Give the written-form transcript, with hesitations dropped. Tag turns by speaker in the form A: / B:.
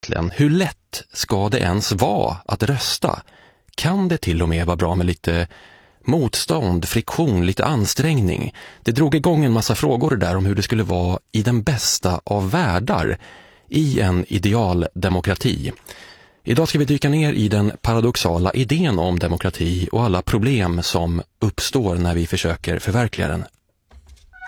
A: egentligen? Hur lätt ska det ens vara att rösta? Kan det till och med vara bra med lite motstånd, friktion, lite ansträngning? Det drog igång en massa frågor där om hur det skulle vara i den bästa av världar, i en idealdemokrati. Idag ska vi dyka ner i den paradoxala idén om demokrati och alla problem som uppstår när vi försöker förverkliga den.